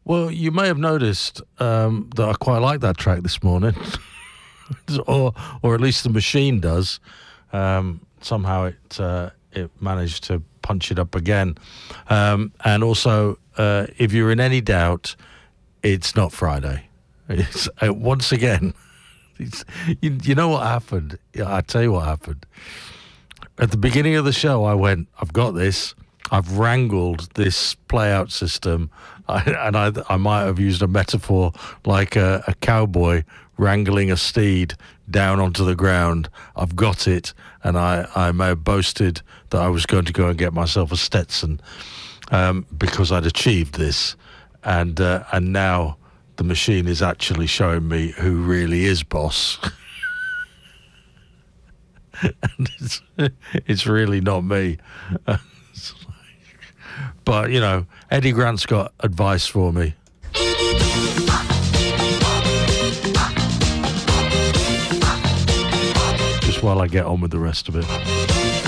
Well, you may have noticed that I quite like that track this morning, or at least the machine does. Somehow it managed to punch it up again. And also, if you're in any doubt, it's not Friday. It's once again. You know what happened? I tell you what happened. At the beginning of the show, I went, I've got this. I've wrangled this play-out system. I might have used a metaphor like a cowboy wrangling a steed down onto the ground. I've got it, and I may have boasted that I was going to go and get myself a Stetson because I'd achieved this. And now the machine is actually showing me who really is boss. And it's really not me. But, you know, Eddie Grant's got advice for me. Just while I get on with the rest of it.